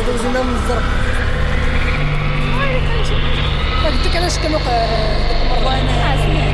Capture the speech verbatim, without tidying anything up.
دوزينا من الزرق. قلت لك علاش كنوقع ديك المره وانا